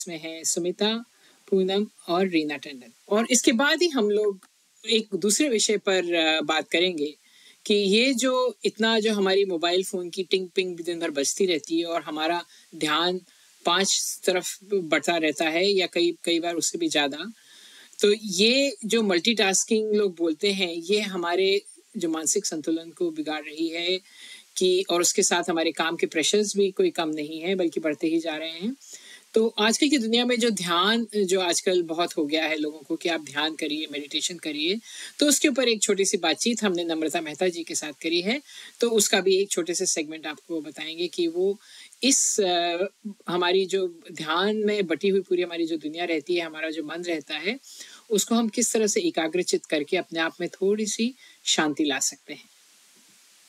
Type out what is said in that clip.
में है सुमिता, पूनम और रीना टंडन। और इसके बाद ही हम लोग एक दूसरे विषय पर बात करेंगे कि ये जो इतना जो हमारी मोबाइल फ़ोन की टिंग पिंग दिन भर बजती रहती है और हमारा ध्यान 5 तरफ बढ़ता रहता है या कई बार उससे भी ज़्यादा, तो ये जो मल्टीटास्किंग लोग बोलते हैं, ये हमारे जो मानसिक संतुलन को बिगाड़ रही है कि और उसके साथ हमारे काम के प्रेशर्स भी कोई कम नहीं है बल्कि बढ़ते ही जा रहे हैं। तो आजकल की दुनिया में जो ध्यान जो आजकल बहुत हो गया है लोगों को कि आप ध्यान करिए, मेडिटेशन करिए, तो उसके ऊपर एक छोटी सी बातचीत हमने नम्रता मेहता जी के साथ करी है। तो उसका भी एक छोटे से सेगमेंट आपको बताएंगे कि वो इस हमारी जो ध्यान में बटी हुई पूरी हमारी जो दुनिया रहती है, हमारा जो मन रहता है, उसको हम किस तरह से एकाग्रचित करके अपने आप में थोड़ी सी शांति ला सकते हैं।